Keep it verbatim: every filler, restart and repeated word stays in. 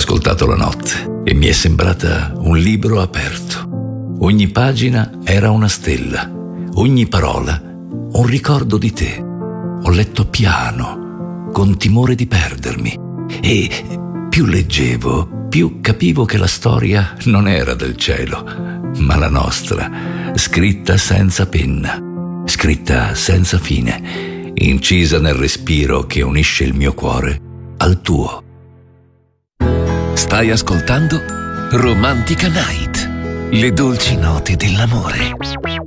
ascoltato la notte e mi è sembrata un libro aperto. Ogni pagina era una stella, ogni parola un ricordo di te. Ho letto piano, con timore di perdermi, e più leggevo, più capivo che la storia non era del cielo, ma la nostra, scritta senza penna, scritta senza fine, incisa nel respiro che unisce il mio cuore al tuo. Stai ascoltando Romantica Night, le dolci note dell'amore.